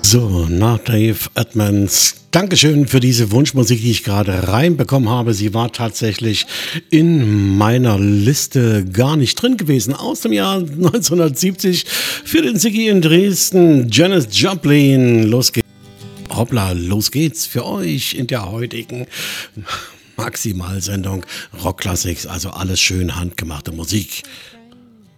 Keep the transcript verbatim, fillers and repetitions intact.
So, nach Dave Edmonds. Dankeschön für diese Wunschmusik, die ich gerade reinbekommen habe. Sie war tatsächlich in meiner Liste gar nicht drin gewesen. Aus dem Jahr neunzehnhundertsiebzig für den Siggi in Dresden. Janis Joplin. Los geht's. Hoppla, los geht's für euch in der heutigen Maximalsendung Rock Classics. Also alles schön handgemachte Musik.